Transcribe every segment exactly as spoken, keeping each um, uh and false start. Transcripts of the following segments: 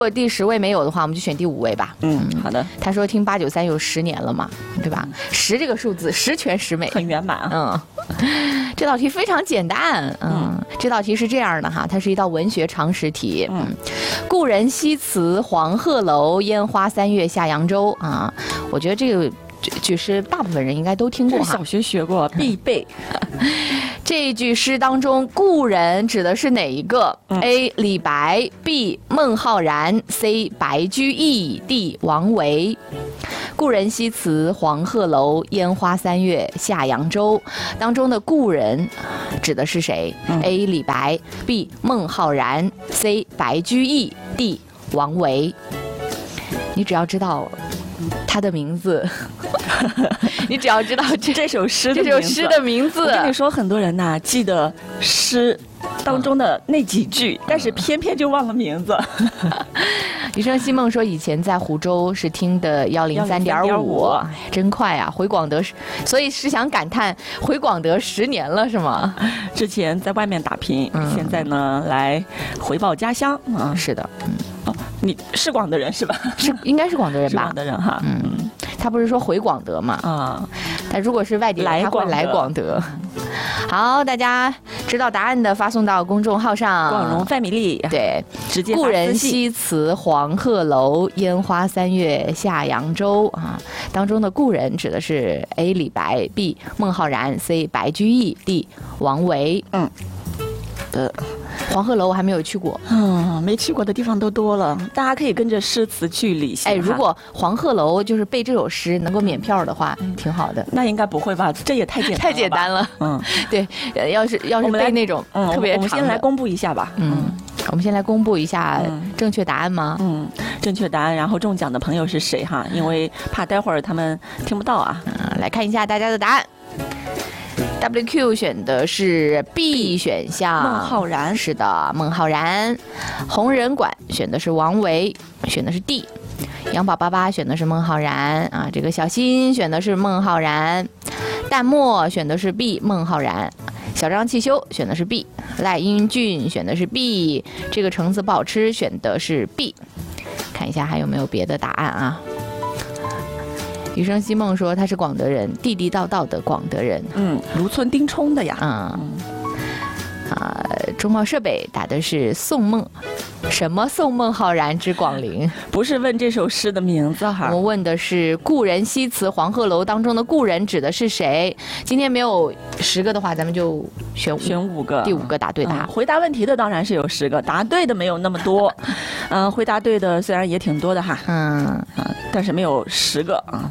如果第十位没有的话，我们就选第五位吧。 嗯，好的。 他说听八九三有十年了嘛，对吧？十这个数字十全十美， 很圆满啊。嗯，这道题非常简单。嗯，嗯这道题是这样的哈，它是一道文学常识题。嗯，故人西辞黄鹤楼，烟花三月下扬州啊。我觉得这个句诗大部分人应该都听过哈， 小学学过，必备。 这句诗当中，故人指的是哪一个、嗯、？A. 李白 B. 孟浩然 C. 白居易 D. 王维。故人西辞黄鹤楼，烟花三月下扬州。当中的故人指的是谁、嗯、？A. 李白 B. 孟浩然 C. 白居易 D. 王维。你只要知道他的名字，你只要知道这这首诗这首诗的名字。 我跟你说，很多人呐、啊、记得诗当中的那几句，嗯、但是偏偏就忘了名字。 余生西梦说，以前在湖州是听的幺零三点五，真快啊！回广德，所以是想感叹回广德十年了是吗？ 之前在外面打拼，嗯、现在呢来回报家乡啊。 是的，嗯。 哦，你是广德人是吧？ 是，应该是广德人吧？ 广德人哈， 嗯，他不是说回广德嘛？啊，他如果是外地人，他会来广德。好，大家知道答案的发送到公众号上。 广荣范米粒， 对， 直接。 故人西辞黄鹤楼，烟花三月下扬州啊。当中的故人指的是 A. 李白 B. 孟浩然 C. 白居易 D. 王维。嗯，呃。黄鹤楼我还没有去过， 嗯，没去过的地方都多了，大家可以跟着诗词去旅行。 哎，如果黄鹤楼就是背这首诗能够免票的话，嗯、挺好的。 那应该不会吧？这也太简单了太简单了。嗯，对，要是要是背那种特别长的、 嗯、我们先来公布一下吧。 嗯，我们先来公布一下正确答案吗？ 嗯，正确答案，然后中奖的朋友是谁哈？因为怕待会儿他们听不到啊。 嗯，来看一下大家的答案。W Q 选的是 B 选项， 孟浩然。 是的，孟浩然。红人馆选的是王维，选的是 D。杨宝八八选的是孟浩然啊，这个小新选的是孟浩然。淡漠选的是 B 孟浩然。小张汽修选的是 B。赖英俊选的是 B。这个橙子不好吃选的是 B。看一下还有没有别的答案啊？余生西梦说他是广德人，地地道道的广德人。 嗯，卢村丁冲的呀。 嗯，啊，中贸设备打的是宋孟，什么宋孟浩然之广陵？ 不是问这首诗的名字哈， 我们问的是故人西辞黄鹤楼当中的故人指的是谁？今天没有十个的话，咱们就选选五个， 第五个答对的、嗯。 回答问题的当然是有十个，答对的没有那么多。嗯、呃，回答对的虽然也挺多的哈，嗯啊，但是没有十个啊。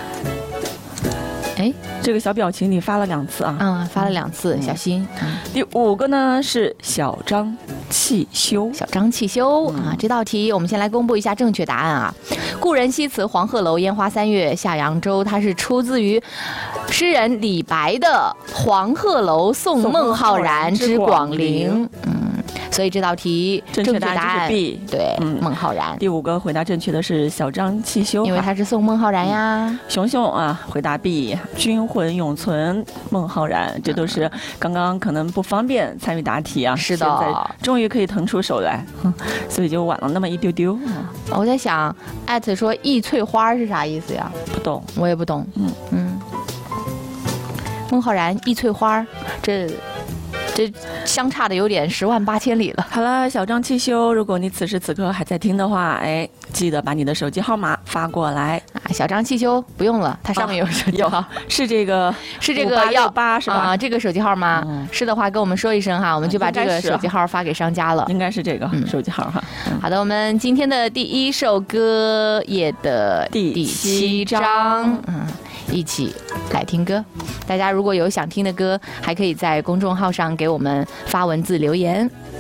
哎，这个小表情你发了两次啊？ 嗯，发了两次，嗯、小心。嗯、 第五个呢是小张汽修， 小张汽修、嗯、啊。这道题我们先来公布一下正确答案啊。故人西辞黄鹤楼，烟花三月下扬州，它是出自于诗人李白的《黄鹤楼送孟浩然之广陵》。嗯。所以这道题正确答案是 B， 对，嗯，孟浩然。 第五个回答正确的是小张汽修， 因为他是送孟浩然呀。 嗯、熊熊啊，回答 B， 军魂永存孟浩然，这都是刚刚可能不方便参与答题啊。 是的， 现在终于可以腾出手来，所以就晚了那么一丢丢。 我在想，艾特说异翠花是啥意思呀？ 不懂， 我也不懂。嗯嗯，孟浩然异翠花，这。这相差的有点十万八千里了。 好了，小张汽修，如果你此时此刻还在听的话，哎，记得把你的手机号码发过来啊。小张汽修不用了，它上面有手机号， 哦、是这个是这个幺八是吧？ 啊，这个手机号吗？嗯、是的话跟我们说一声哈，我们就把这个手机号发给商家了。 应该是这个手机号哈。 嗯、好的，我们今天的第一首歌页的第七章，嗯，一起来听歌。大家如果有想听的歌，还可以在公众号上给我们发文字留言。